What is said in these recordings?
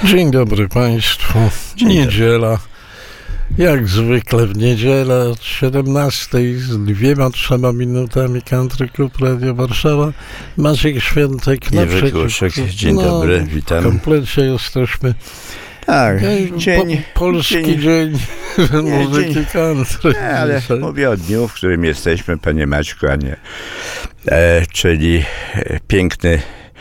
Dzień dobry Państwu. Niedziela. Jak zwykle w niedzielę od 17 z 2-3 minutami Country Club Radio Warszawa. Maciek Świętek Nie wygłuszek. Dzień dobry, witam. W komplecie jesteśmy. Tak, polski dzień muzyki country. Ale mówię o dniu, w którym jesteśmy, panie Maćku, a nie. Czyli piękny,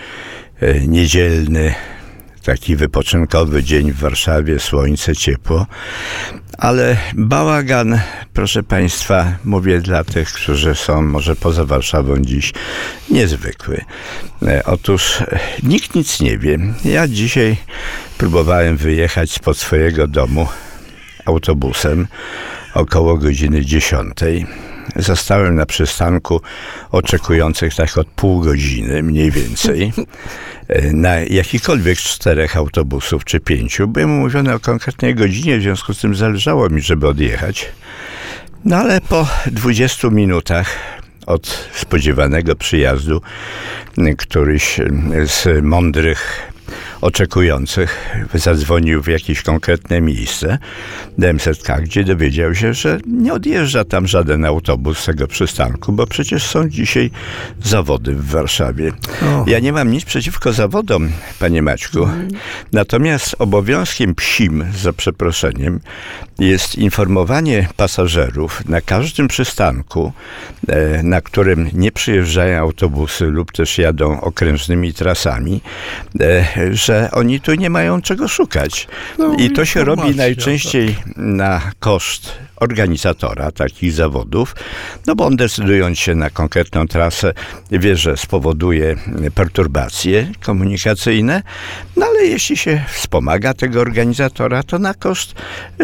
niedzielny, taki wypoczynkowy dzień w Warszawie, słońce, ciepło, ale bałagan, proszę Państwa, mówię dla tych, którzy są może poza Warszawą dziś, niezwykły. Otóż nikt nic nie wie. Ja dzisiaj próbowałem wyjechać spod swojego domu autobusem około godziny 10. Zostałem na przystanku oczekujących tak od pół godziny mniej więcej na jakikolwiek z 4 autobusów czy 5. Byłem umówiony o konkretnej godzinie, w związku z tym zależało mi, żeby odjechać. No ale po 20 minutach od spodziewanego przyjazdu któryś z mądrych oczekujących zadzwonił w jakieś konkretne miejsce DMZ-K, gdzie dowiedział się, że nie odjeżdża tam żaden autobus z tego przystanku, bo przecież są dzisiaj zawody w Warszawie. Ja nie mam nic przeciwko zawodom, panie Maćku. Natomiast obowiązkiem psim, za przeproszeniem, jest informowanie pasażerów na każdym przystanku, na którym nie przyjeżdżają autobusy lub też jadą okrężnymi trasami, że oni tu nie mają czego szukać. I to się robi najczęściej na koszt organizatora takich zawodów, no bo on, decydując się na konkretną trasę, wie, że spowoduje perturbacje komunikacyjne, no ale jeśli się wspomaga tego organizatora, to na koszt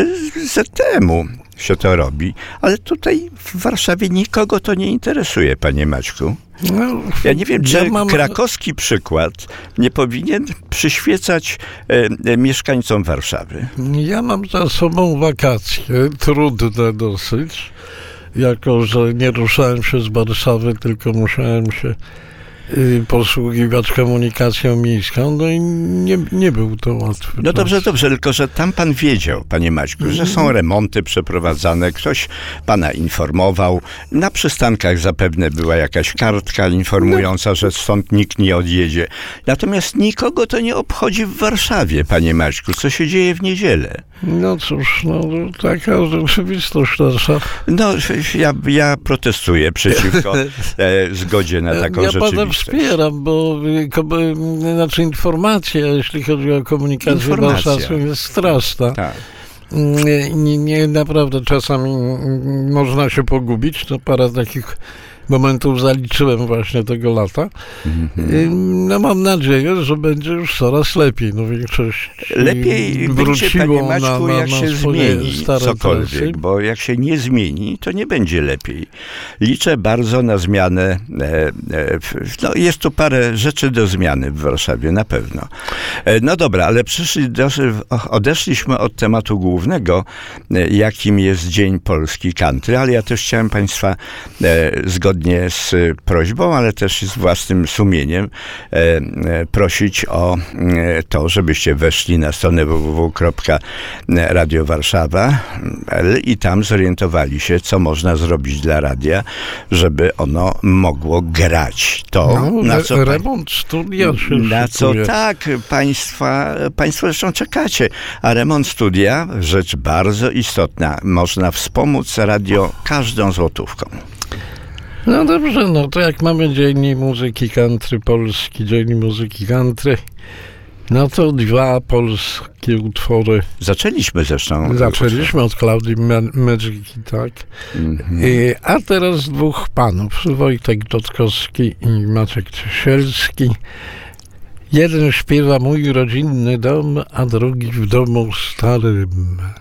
ZTM-u się to robi. Ale tutaj w Warszawie nikogo to nie interesuje, panie Maćku. Ja nie wiem, czy krakowski przykład nie powinien przyświecać mieszkańcom Warszawy. Ja mam za sobą wakacje, trudne dosyć, jako że nie ruszałem się z Warszawy, tylko musiałem się posługiwać komunikacją miejską, no i nie był to łatwy. No dobrze, tylko że tam pan wiedział, panie Maćku, że są remonty przeprowadzane, ktoś pana informował, na przystankach zapewne była jakaś kartka informująca, że stąd nikt nie odjedzie. Natomiast nikogo to nie obchodzi w Warszawie, panie Maćku, co się dzieje w niedzielę. No cóż, taka rzeczywistość nasza. No, ja protestuję przeciwko zgodzie na taką rzeczywistość. Wspieram, bo informacja, jeśli chodzi o komunikację warszawską, jest straszna. Tak. Nie, naprawdę czasami można się pogubić. To parę takich momentów zaliczyłem właśnie tego lata. No mam nadzieję, że będzie już coraz lepiej. No większość lepiej będzie, panie Maćku, jak się zmieni cokolwiek, trasy. Bo jak się nie zmieni, to nie będzie lepiej. Liczę bardzo na zmianę. Jest tu parę rzeczy do zmiany w Warszawie, na pewno. No dobra, ale odeszliśmy od tematu głównego, jakim jest Dzień Polski Country, ale ja też chciałem państwa zgodnie z prośbą, ale też z własnym sumieniem prosić o to, żebyście weszli na stronę www.radiowarszawa.pl i tam zorientowali się, co można zrobić dla radia, żeby ono mogło grać. To, na co remont studia się na co tak, państwo zresztą czekacie, a remont studia, rzecz bardzo istotna. Można wspomóc radio każdą złotówką. No dobrze, to jak mamy Dzień Muzyki Country Polski, Dzień Muzyki Country, no to 2 polskie utwory. Zaczęliśmy zresztą. Zaczęliśmy od Klaudii Medziki, tak. A teraz 2 panów, Wojtek Dątkowski i Maciek Ciesielski. Jeden śpiewa Mój rodzinny dom, a drugi W domu starym.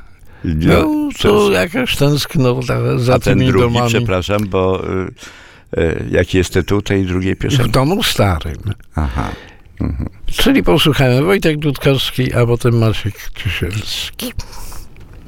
To jakaś tęsknota za tymi ten drugi, domami. Przepraszam, bo jaki jest tytuł tej drugiej piosenki? W domu starym. Aha. Czyli posłuchamy Wojtek Dątkowski, a potem Maciek Ciesielski.